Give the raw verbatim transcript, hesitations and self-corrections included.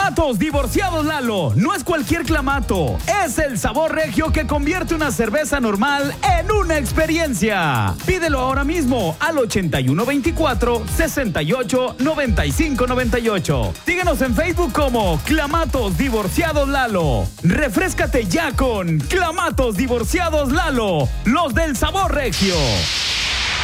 Clamatos Divorciados Lalo. No es cualquier clamato. Es el sabor regio que convierte una cerveza normal en una experiencia. Pídelo ahora mismo al ochenta y uno veinticuatro, sesenta y ocho, noventa y cinco noventa y ocho. Síguenos en Facebook como Clamatos Divorciados Lalo. Refréscate ya con Clamatos Divorciados Lalo. Los del sabor regio.